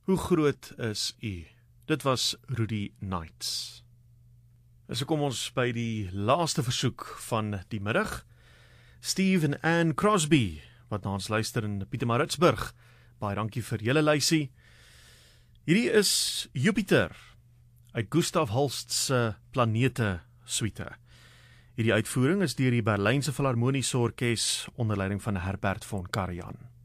Hoe groot is u? Dit was Rudy Knights. So kom ons by die laaste versoek van die middag. Steve en Anne Crosby, wat na ons luister in Pietermaritzburg. Baie dankie vir julle lysie. Hierdie is Jupiter, uit Gustav Holst se Planete suite. Hierdie uitvoering is deur die Berlynse Filharmoniese Orkees onder leiding van Herbert von Karajan.